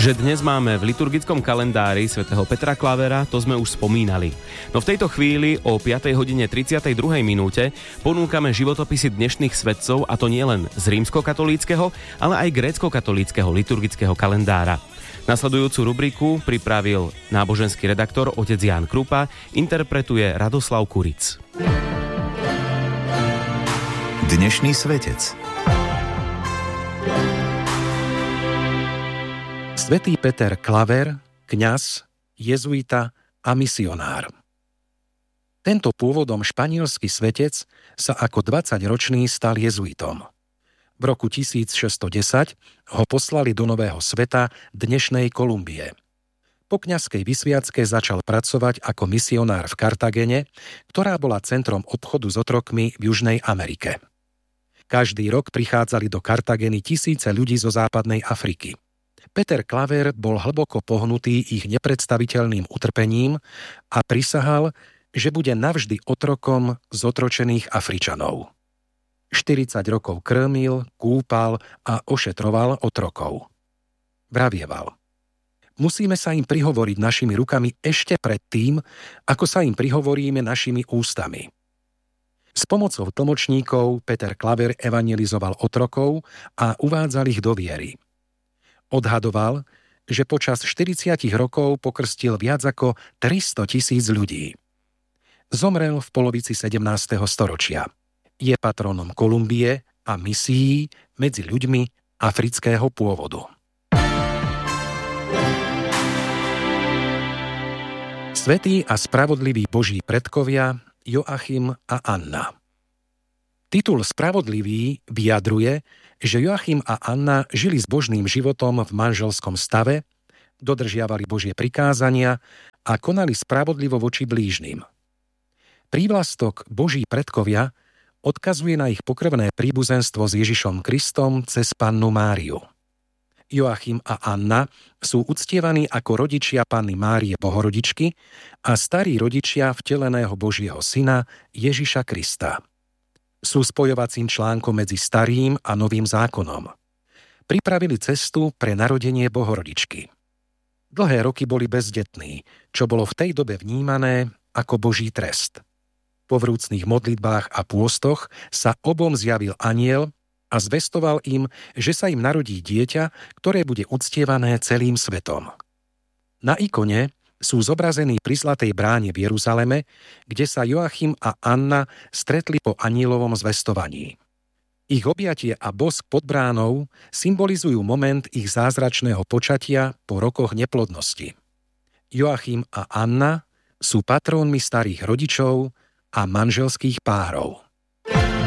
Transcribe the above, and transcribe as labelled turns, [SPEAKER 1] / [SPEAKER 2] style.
[SPEAKER 1] Že dnes máme v liturgickom kalendári svätého Petra Klavera, to sme už spomínali. No v tejto chvíli o 5:32 ponúkame životopisy dnešných svätcov, a to nielen z rímskokatolíckeho, ale aj gréckokatolíckeho liturgického kalendára. Nasledujúcu rubriku pripravil náboženský redaktor otec Ján Krupa, interpretuje Radoslav Kuric.
[SPEAKER 2] Dnešný svetec.
[SPEAKER 3] Svätý Peter Klaver, kňaz, jezuita a misionár. Tento pôvodom španielský svetec sa ako 20-ročný stal jezuitom. V roku 1610 ho poslali do Nového sveta, dnešnej Kolumbie. Po kňazskej vysviacke začal pracovať ako misionár v Kartagene, ktorá bola centrom obchodu s otrokmi v Južnej Amerike. Každý rok prichádzali do Kartageny tisíce ľudí zo západnej Afriky. Peter Klaver bol hlboko pohnutý ich nepredstaviteľným utrpením a prisahal, že bude navždy otrokom zotročených Afričanov. 40 rokov krmil, kúpal a ošetroval otrokov. Vravieval: musíme sa im prihovoriť našimi rukami ešte predtým, ako sa im prihovoríme našimi ústami. S pomocou tlmočníkov Peter Klaver evangelizoval otrokov a uvádzal ich do viery. Odhadoval, že počas 40 rokov pokrstil viac ako 300 000 ľudí. Zomrel v polovici 17. storočia. Je patronom Kolumbie a misií medzi ľuďmi afrického pôvodu. Svätí a spravodliví Boží predkovia Joachim a Anna. Titul Spravodlivý vyjadruje, že Joachim a Anna žili s božným životom v manželskom stave, dodržiavali Božie prikázania a konali spravodlivo voči blížnym. Prívlastok Boží predkovia odkazuje na ich pokrvné príbuzenstvo s Ježišom Kristom cez Pannu Máriu. Joachim a Anna sú uctievaní ako rodičia Panny Márie Bohorodičky a starí rodičia vteleného Božieho syna Ježiša Krista. Sú spojovacím článkom medzi starým a novým zákonom. Pripravili cestu pre narodenie Bohorodičky. Dlhé roky boli bezdetní, čo bolo v tej dobe vnímané ako Boží trest. Po vrúcnych modlitbách a pôstoch sa obom zjavil anjel a zvestoval im, že sa im narodí dieťa, ktoré bude uctievané celým svetom. Na ikone sú zobrazení pri Zlatej bráne v Jeruzaleme, kde sa Joachim a Anna stretli po anjelovom zvestovaní. Ich objatie a bosk pod bránou symbolizujú moment ich zázračného počatia po rokoch neplodnosti. Joachim a Anna sú patrónmi starých rodičov a manželských párov.